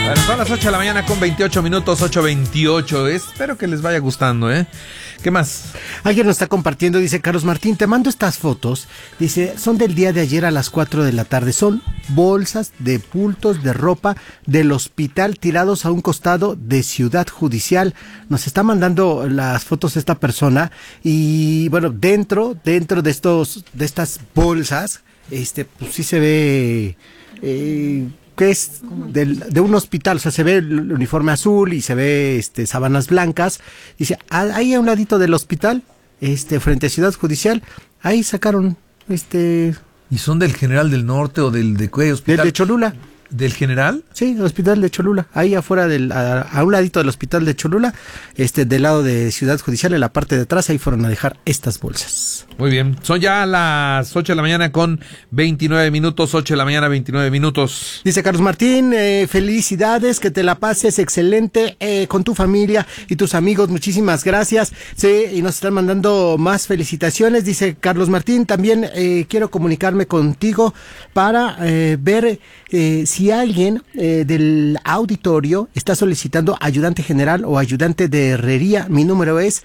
Bueno, son las 8 de la mañana con 28 minutos, 8:28. Espero que les vaya gustando, ¿eh? ¿Qué más? Alguien nos está compartiendo, dice Carlos Martín, te mando estas fotos. Dice, son del día de ayer a las 4 de la tarde. Son bolsas de bultos de ropa del hospital tirados a un costado de Ciudad Judicial. Nos está mandando las fotos esta persona. Y bueno, dentro de estas bolsas, pues sí se ve... que es de un hospital, o sea, se ve el uniforme azul y se ve sábanas blancas. Dice, ahí a un ladito del hospital, frente a Ciudad Judicial, ahí sacaron ¿Y son del General del Norte o de qué hospital? Del de Cholula. ¿Del General? Sí, el hospital de Cholula, ahí afuera a un ladito del hospital de Cholula, del lado de Ciudad Judicial, en la parte de atrás, ahí fueron a dejar estas bolsas. Muy bien, son ya las 8 de la mañana con 29 minutos, 8 de la mañana 29 minutos. Dice Carlos Martín, felicidades, que te la pases excelente con tu familia y tus amigos, muchísimas gracias. Sí, y nos están mandando más felicitaciones, dice Carlos Martín, también quiero comunicarme contigo para ver si alguien del auditorio está solicitando ayudante general o ayudante de herrería. Mi número es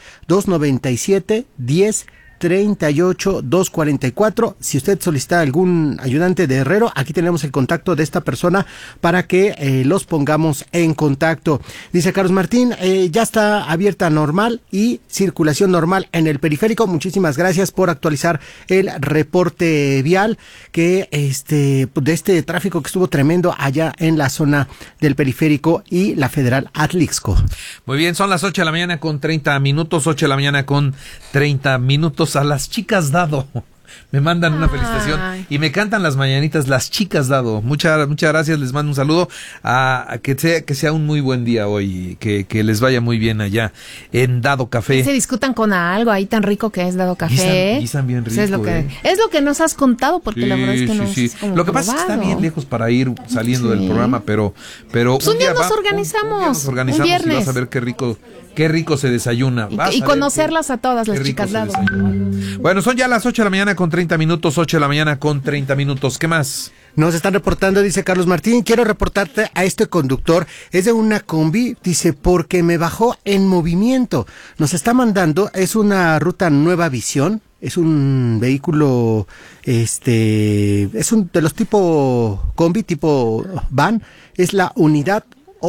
297-10-38-244. Si usted solicita algún ayudante de herrero, aquí tenemos el contacto de esta persona para que los pongamos en contacto. Dice Carlos Martín, ya está abierta normal y circulación normal en el periférico. Muchísimas gracias por actualizar el reporte vial que de este tráfico que estuvo tremendo allá en la zona del periférico y la Federal Atlixco. Muy bien, son las 8 de la mañana con 30 minutos, 8 de la mañana con 30 minutos. A las chicas Dado me mandan una felicitación y me cantan las mañanitas las chicas Dado. Muchas gracias, les mando un saludo, que sea un muy buen día hoy, que les vaya muy bien allá en Dado Café. Que se discutan con algo ahí tan rico que es Dado Café. Guisan bien rico. Pues es lo que nos has contado, porque la verdad es que no es como lo que pasa es que está bien lejos para ir saliendo del programa, pero pues un día nos organizamos, un viernes. Y vas a ver qué rico se desayuna. Y conocerlas a todas las chicas Dado. Bueno, son ya las 8 de la mañana con 30 minutos, 8 de la mañana con 30 minutos. ¿Qué más? Nos están reportando, dice Carlos Martín, quiero reportarte a este conductor, es de una combi, dice, porque me bajó en movimiento. Nos está mandando, es una ruta Nueva Visión, es un vehículo, es un de los tipo combi, tipo van, es la unidad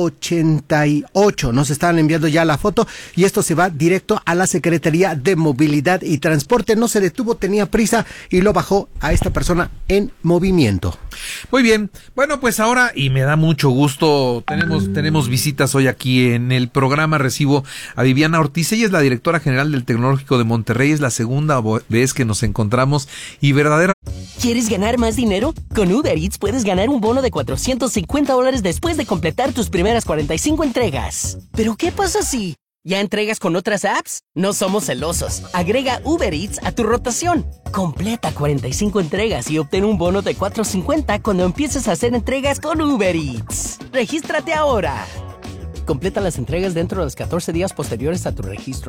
88. Nos están enviando ya la foto y esto se va directo a la Secretaría de Movilidad y Transporte. No se detuvo, tenía prisa y lo bajó a esta persona en movimiento. Muy bien. Bueno, pues ahora, y me da mucho gusto, tenemos visitas hoy aquí en el programa. Recibo a Viviana Ortiz. Ella es la directora general del Tecnológico de Monterrey. Es la segunda vez que nos encontramos y verdadera. ¿Quieres ganar más dinero? Con Uber Eats puedes ganar un bono de $450 después de completar tus primeras 45 entregas. ¿Pero qué pasa si ya entregas con otras apps? No somos celosos. Agrega Uber Eats a tu rotación. Completa 45 entregas y obtén un bono de $450 cuando empieces a hacer entregas con Uber Eats. ¡Regístrate ahora! Completa las entregas dentro de los 14 días posteriores a tu registro.